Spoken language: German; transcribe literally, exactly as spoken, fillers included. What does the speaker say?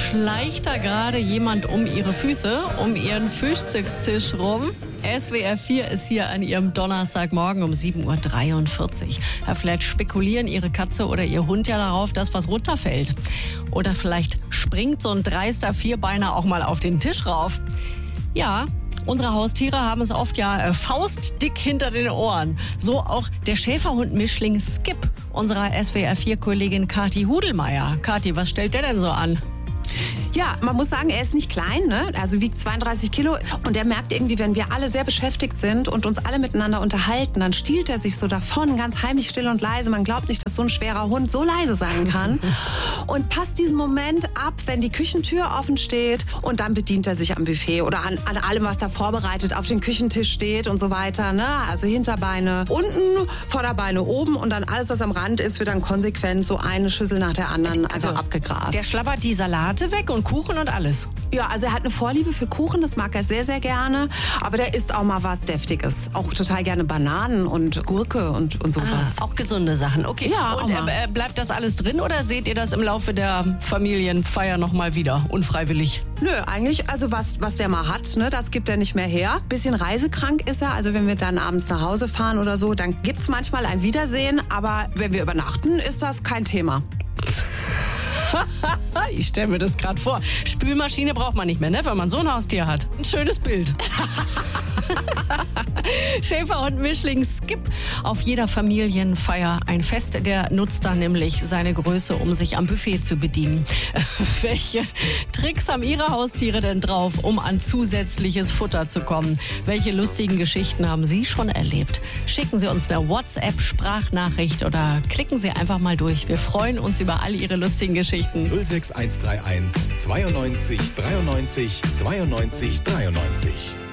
Schleicht da gerade jemand um ihre Füße, um ihren Frühstückstisch rum? S W R vier ist hier an ihrem Donnerstagmorgen um sieben Uhr dreiundvierzig. Ja, vielleicht spekulieren ihre Katze oder ihr Hund ja darauf, dass was runterfällt. Oder vielleicht springt so ein dreister Vierbeiner auch mal auf den Tisch rauf. Ja, unsere Haustiere haben es oft ja äh, faustdick hinter den Ohren. So auch der Schäferhund-Mischling Skip unserer S W R vier Kollegin Kathi Hudelmeier. Kathi, was stellt der denn so an? Ja, man muss sagen, er ist nicht klein, ne? Also wiegt zweiunddreißig Kilo und er merkt irgendwie, wenn wir alle sehr beschäftigt sind und uns alle miteinander unterhalten, dann stiehlt er sich so davon, ganz heimlich, still und leise. Man glaubt nicht, dass so ein schwerer Hund so leise sein kann und passt diesen Moment ab, wenn die Küchentür offen steht und dann bedient er sich am Buffet oder an, an allem, was da vorbereitet auf dem Küchentisch steht und so weiter, ne? Also Hinterbeine unten, Vorderbeine oben und dann alles, was am Rand ist, wird dann konsequent so eine Schüssel nach der anderen also einfach abgegrast. Der schlabbert die Salate weg und Kuchen und alles. Ja, also er hat eine Vorliebe für Kuchen, das mag er sehr, sehr gerne. Aber der isst auch mal was Deftiges. Auch total gerne Bananen und Gurke und, und sowas. Ah, auch gesunde Sachen, okay. Ja, und äh, bleibt das alles drin oder seht ihr das im Laufe der Familienfeier nochmal wieder, unfreiwillig? Nö, eigentlich, also was, was der mal hat, ne, das gibt er nicht mehr her. Bisschen reisekrank ist er, also wenn wir dann abends nach Hause fahren oder so, dann gibt's manchmal ein Wiedersehen. Aber wenn wir übernachten, ist das kein Thema. Ich stelle mir das gerade vor. Spülmaschine braucht man nicht mehr, ne, wenn man so ein Haustier hat. Ein schönes Bild. Schäferhund-Mischling Skip auf jeder Familienfeier ein Fest. Der nutzt dann nämlich seine Größe, um sich am Buffet zu bedienen. Welche Tricks haben Ihre Haustiere denn drauf, um an zusätzliches Futter zu kommen? Welche lustigen Geschichten haben Sie schon erlebt? Schicken Sie uns eine WhatsApp-Sprachnachricht oder klicken Sie einfach mal durch. Wir freuen uns über all Ihre lustigen Geschichten. null sechs eins drei eins zweiundneunzig dreiundneunzig zweiundneunzig dreiundneunzig